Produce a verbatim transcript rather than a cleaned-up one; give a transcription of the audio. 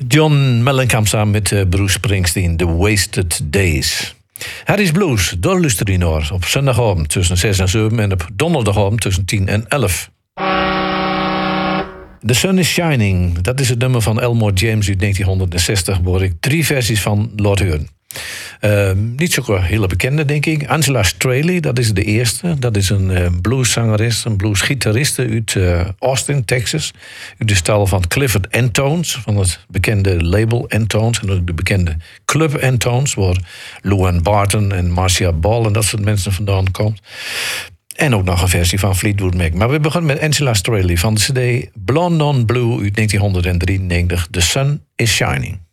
John Mellencamp samen met uh, Bruce Springsteen, The Wasted Days. Harry's Blues, daar luistert u naar. Op zondagavond tussen zes en zeven en op donderdagavond tussen tien en elf. The Sun is Shining, dat is het nummer van Elmore James uit negentienhonderdzestig, waar ik drie versies van laat horen. Uh, niet zo'n hele bekende, denk ik. Angela Straley, dat is de eerste. Dat is een uh, blueszangeres, een bluesgitariste uit uh, Austin, Texas. Uit de stijl van Clifford Antones, van het bekende label Antones. En ook de bekende club Antones, waar Luann Barton en Marcia Ball en dat soort mensen vandaan komen. En ook nog een versie van Fleetwood Mac. Maar we beginnen met Angela Straley van de cd Blonde on Blue uit negentienhonderddrieënnegentig. The Sun is Shining.